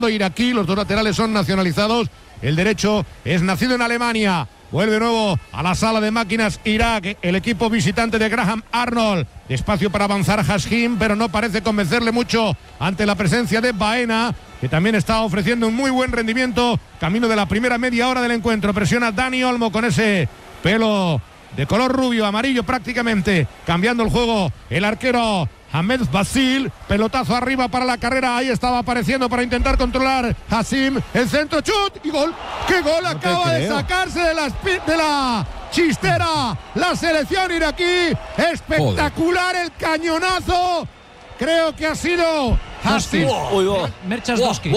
iraquí, los dos laterales son nacionalizados, el derecho es nacido en Alemania. Vuelve de nuevo a la sala de máquinas Irak, el equipo visitante de Graham Arnold. Espacio para avanzar Hashim, pero no parece convencerle mucho ante la presencia de Baena, que también está ofreciendo un muy buen rendimiento. Camino de la primera media hora del encuentro. Presiona Dani Olmo con ese pelo de color rubio, amarillo prácticamente. Cambiando el juego el arquero Ahmed Basil, pelotazo arriba para la carrera, ahí estaba apareciendo para intentar controlar Hashim, el centro, chut y gol. ¡Qué gol! Acaba de sacarse de la chistera la selección iraquí. Espectacular el cañonazo. Creo que ha sido Hashim. Merchas Doski.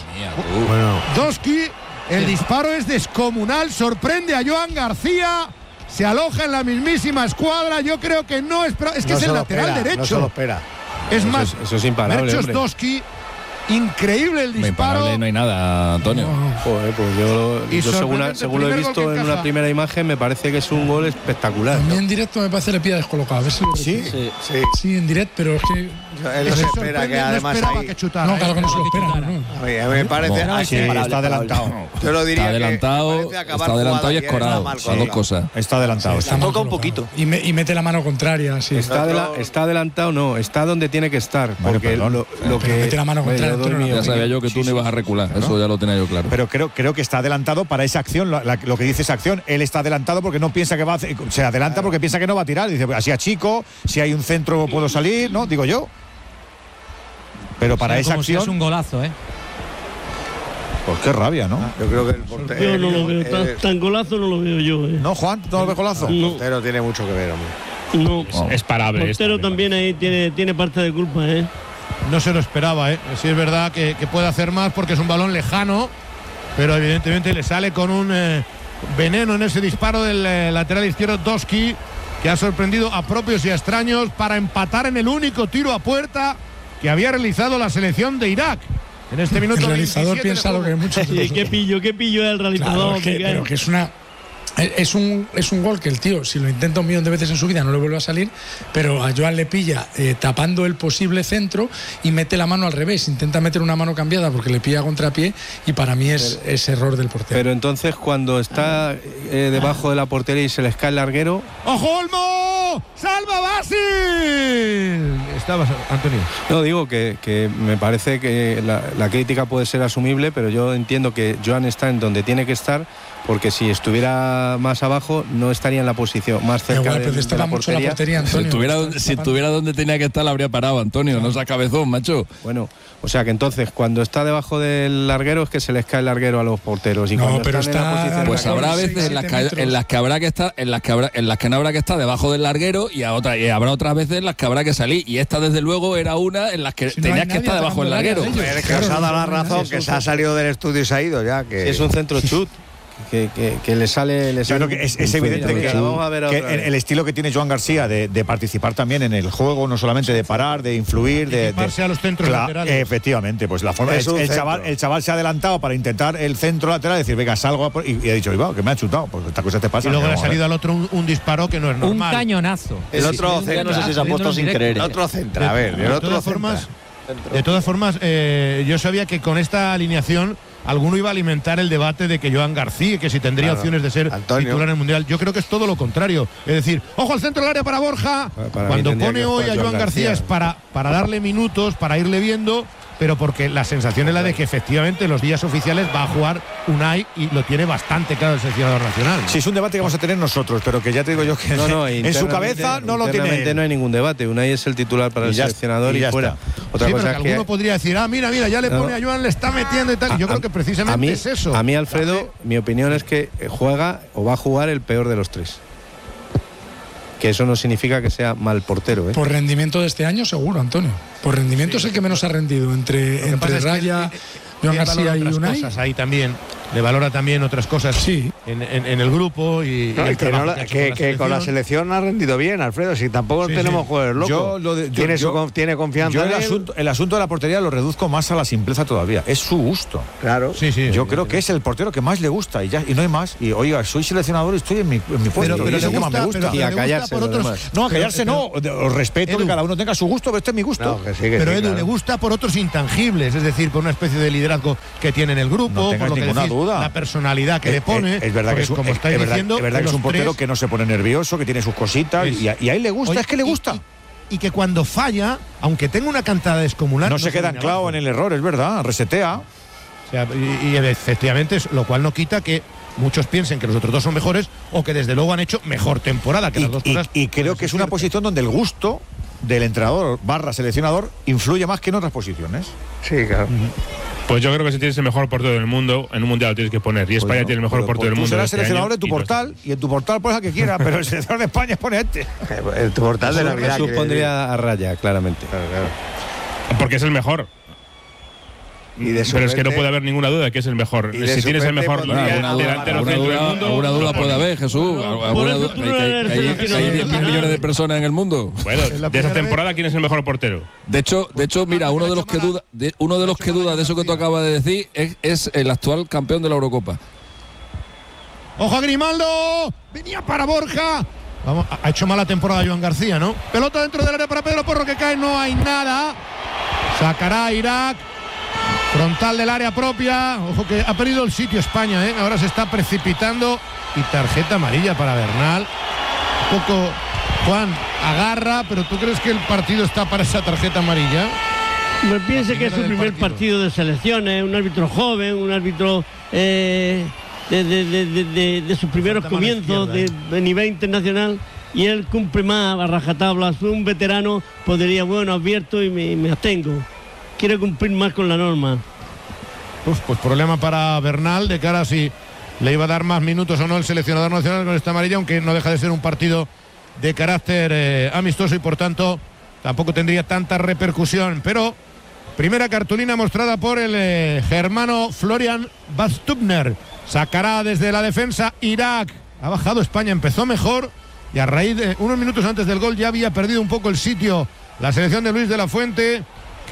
Doski, el disparo es descomunal, sorprende a Joan García. Se aloja en la mismísima escuadra. Yo creo que no es que es el lateral derecho. No se lo espera. Es más, eso es imparable. Merchos Doski, increíble el disparo. Imparable no hay nada, Antonio. Joder, pues yo según lo he visto en una primera imagen, me parece que es un gol espectacular. A mí en directo me parece que le pilla descolocado. A ver si sí, en directo, pero es que él no se espera que además ahí... que chutara. No, claro que no se lo espera. A mí me parece así. Está adelantado. Yo lo diría está adelantado y escorado. Son dos cosas. Está adelantado. Está toca un poquito. Y mete la mano contraria. Sí. Está adelantado, no. Está donde tiene que estar. Porque lo que mete la mano contraria. Ya sabía yo que tú no ibas a recular. Eso ya lo tenía yo claro. Pero creo que está adelantado para esa acción. Lo que dice esa acción, él está adelantado porque no piensa que va a hacer, se adelanta porque piensa que no va a tirar. Dice, así a chico, si hay un centro puedo salir, ¿no? Digo yo. Pero para esa acción. Si es un golazo, Pues qué rabia, ¿no? Yo creo que el portero. Yo no lo veo. Tan golazo no lo veo yo, ¿No, Juan? ¿No lo ves golazo? El portero tiene mucho que ver, hombre. No. Es parable. El portero también ahí tiene parte de culpa, No se lo esperaba, Sí es verdad que puede hacer más porque es un balón lejano, pero evidentemente le sale con un veneno en ese disparo del lateral izquierdo Doski, que ha sorprendido a propios y a extraños para empatar en el único tiro a puerta que había realizado la selección de Irak. En este minuto el realizador piensa lo que muchos de ¿Qué pillo es el realizador? Claro, pero que es un gol que el tío, si lo intenta un millón de veces en su vida, no le vuelve a salir, pero a Joan le pilla tapando el posible centro y mete la mano al revés, intenta meter una mano cambiada porque le pilla a contrapié y para mí es error del portero. Pero entonces cuando está debajo de la portería y se les cae el larguero... ¡Ojo, Olmo! ¡Salva Basil! Estabas, Antonio. No, digo que me parece que la crítica puede ser asumible, pero yo entiendo que Joan está en donde tiene que estar, porque si estuviera más abajo no estaría en la posición más cerca de la portería. Antonio. Si estuviera donde tenía que estar, la habría parado, Antonio. No sea cabezón, macho. Bueno, o sea que entonces cuando está debajo del larguero es que se les cae el larguero a los porteros. Y cuando pero están en la posición, pues habrá veces en las que habrá que estar, en las que no habrá que estar debajo del larguero y habrá otras veces en las que habrá que salir. Y esta desde luego era una en las que tenías que estar debajo del larguero. Es que os ha dado la razón, que se ha salido del estudio y se ha ido ya. Que es un centro chut. Que le sale. Yo creo que es evidente que el estilo que tiene Joan García de participar también en el juego, no solamente de parar, de influir, de a los centros laterales. Efectivamente, pues la forma el chaval se ha adelantado para intentar el centro lateral, decir, venga, salgo y ha dicho, que me ha chutado, pues esta cosa te pasa. Y luego le ha salido al otro un disparo que no es normal. Un cañonazo. El otro centra. No sé si se ha puesto sin querer. El otro centra, a ver, De todas formas, yo sabía que con esta alineación alguno iba a alimentar el debate de que Joan García, que si tendría opciones de ser titular en el Mundial. Yo creo que es todo lo contrario. Es decir, ojo al centro del área para Borja. Cuando pone hoy a Joan García es para darle minutos, para irle viendo, pero porque la sensación es la de que efectivamente los días oficiales va a jugar Unai y lo tiene bastante claro el seleccionador nacional. Sí, es un debate que vamos a tener nosotros, pero que ya te digo yo que en su cabeza no lo tiene. No hay ningún debate. Unai es el titular para el seleccionador y fuera. Otra cosa es que alguno podría decir, mira, ya le pone a Joan, le está metiendo y tal. Yo creo que precisamente es eso. A mí, Alfredo, mi opinión es que juega o va a jugar el peor de los tres. Que eso no significa que sea mal portero, Por rendimiento de este año, seguro, Antonio. Por rendimiento es el que menos ha rendido entre Raya, Joan García y Unai. Ahí también. le valora también otras cosas sí. en el grupo y que con la selección ha rendido bien, Alfredo, si tampoco tenemos jugadores locos. Tiene confianza. Yo el asunto de la portería lo reduzco más a la simpleza todavía, es su gusto. Claro. Yo creo que es el portero que más le gusta y no hay más. Y oiga, soy seleccionador y estoy en mi puesto, pero es el que más me gusta. Y a callarse por otros, no, a callarse no, os respeto, Edu, que cada uno tenga su gusto, pero este es mi gusto. Pero Edu, le gusta por otros intangibles, es decir, por una especie de liderazgo que tiene en el grupo, no tengas por lo que ninguna decís, duda. La personalidad que le pone. Es verdad que es como estáis diciendo, es un portero que no se pone nervioso, que tiene sus cositas y a él le gusta, es que le gusta. Y que cuando falla, aunque tenga una cantada descomunal, no se queda anclado en el error, es verdad, resetea. O sea, y efectivamente, lo cual no quita que muchos piensen que los otros dos son mejores o que desde luego han hecho mejor temporada que las dos cosas. Y creo que es una posición donde el gusto del entrenador / seleccionador influye más que en otras posiciones. Sí, claro. Pues yo creo que si tienes el mejor portero del mundo, en un mundial lo tienes que poner. Y España tiene el mejor portero del mundo. Tú serás seleccionador de tu portal y en tu portal pones al que quiera, pero el seleccionador de España pone este. En tu portal de Navidad. Jesús pondría a raya, claramente. Claro. Porque es el mejor. Pero es que no puede haber ninguna duda de que es el mejor. Si tienes el mejor delantero centro del mundo. Alguna duda puede haber, Jesús. Hay 10.000 millones de personas en el mundo. Bueno, de esa temporada, ¿quién es el mejor portero? De hecho, mira, uno de los que duda de eso que tú acabas de decir es el actual campeón de la Eurocopa. ¡Ojo a Grimaldo! ¡Venía para Borja! Vamos, ha hecho mala temporada Joan García, ¿no? Pelota dentro del área para Pedro Porro, que cae, no hay nada. Sacará Irak. Frontal del área propia. Ojo que ha perdido el sitio España, ¿eh? Ahora se está precipitando. Y tarjeta amarilla para Bernal. Un poco, Juan, agarra, pero ¿tú crees que el partido está para esa tarjeta amarilla? Me piensa que es su primer partido de selecciones, un árbitro joven, un árbitro de sus primeros comienzos de nivel internacional, y él cumple más a rajatabla. Un veterano podría, bueno, advierto y me abstengo. Quiere cumplir más con la norma. Pues problema para Bernal de cara a si le iba a dar más minutos o no el seleccionador nacional con esta amarilla, aunque no deja de ser un partido de carácter amistoso y por tanto tampoco tendría tanta repercusión. Pero primera cartulina mostrada por el germano Florian Bastubner. Sacará desde la defensa Irak. Ha bajado España, empezó mejor y a raíz de unos minutos antes del gol ya había perdido un poco el sitio la selección de Luis de la Fuente,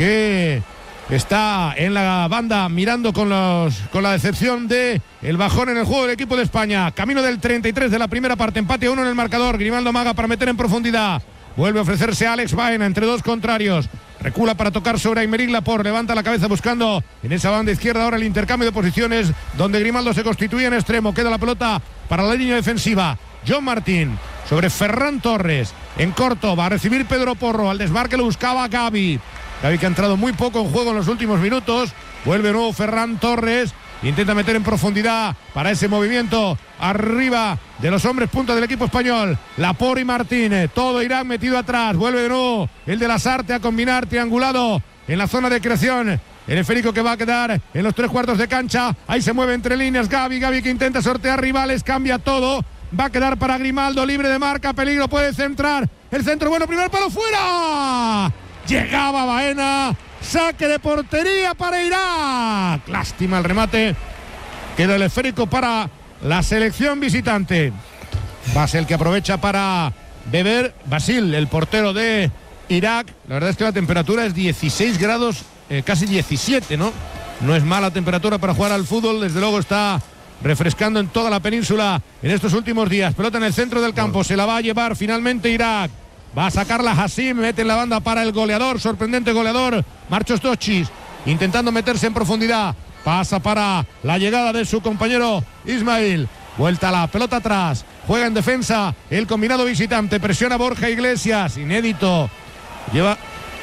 que está en la banda mirando con la decepción de el bajón en el juego del equipo de España. Camino del 33 de la primera parte, empate a 1 en el marcador. Grimaldo amaga para meter en profundidad. Vuelve a ofrecerse a Alex Baena entre dos contrarios. Recula para tocar sobre Aymeric Laporte. Levanta la cabeza buscando en esa banda izquierda ahora el intercambio de posiciones donde Grimaldo se constituye en extremo. Queda la pelota para la línea defensiva. John Martín sobre Ferran Torres. En corto va a recibir Pedro Porro. Al desmarque lo buscaba Gavi. Gavi, que ha entrado muy poco en juego en los últimos minutos. Vuelve nuevo Ferran Torres. Intenta meter en profundidad para ese movimiento arriba de los hombres punta del equipo español. Laporte y Martínez. Todo Irán metido atrás. Vuelve de nuevo el de Lasarte a combinar triangulado en la zona de creación. El esférico que va a quedar en los 3/4 de cancha. Ahí se mueve entre líneas Gavi. Gavi que intenta sortear rivales. Cambia todo. Va a quedar para Grimaldo. Libre de marca. Peligro. Puede centrar. El centro bueno. Primer palo fuera. Llegaba Baena. Saque de portería para Irak. Lástima el remate. Queda el esférico para la selección visitante. Basel que aprovecha para beber. Basil, el portero de Irak. La verdad es que la temperatura es 16 grados, casi 17, ¿no? No es mala temperatura para jugar al fútbol. Desde luego está refrescando en toda la península en estos últimos días. Pelota en el centro del campo. Se la va a llevar finalmente Irak. Va a sacarla Hassim, mete en la banda para el goleador, sorprendente goleador, Marcos Dochis, intentando meterse en profundidad. Pasa para la llegada de su compañero Ismail. Vuelta la pelota atrás, juega en defensa el combinado visitante, presiona Borja Iglesias, inédito. Lleva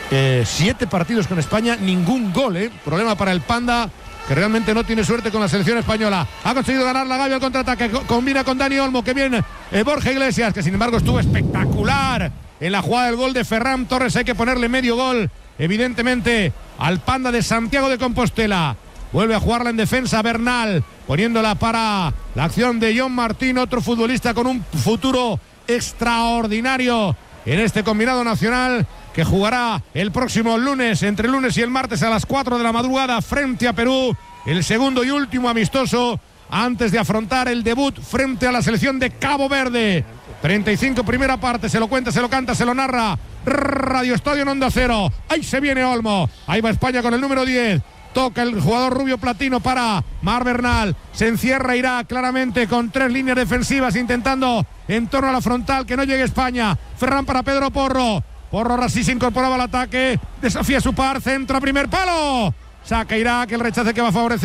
7 partidos con España, ningún gol, problema para el Panda, que realmente no tiene suerte con la selección española. Ha conseguido ganar la Gavi al contraataque, combina con Dani Olmo, que viene Borja Iglesias, que sin embargo estuvo espectacular en la jugada del gol de Ferran Torres. Hay que ponerle medio gol, evidentemente, al Panda de Santiago de Compostela. Vuelve a jugarla en defensa Bernal, poniéndola para la acción de John Martín, otro futbolista con un futuro extraordinario en este combinado nacional, que jugará el próximo lunes, entre el lunes y el martes a las 4 de la madrugada frente a Perú el segundo y último amistoso antes de afrontar el debut frente a la selección de Cabo Verde. 35 primera parte, se lo cuenta, se lo canta, se lo narra Radio Estadio en Onda Cero. Ahí se viene Olmo, ahí va España con el número 10. Toca el jugador rubio platino para Mar Bernal. Se encierra Irak claramente con 3 líneas defensivas intentando en torno a la frontal que no llegue España. Ferran para Pedro Porro. Porro ahora sí se incorporaba al ataque. Desafía a su par, centro a primer palo. Saca Irak, el rechace que va a favorecer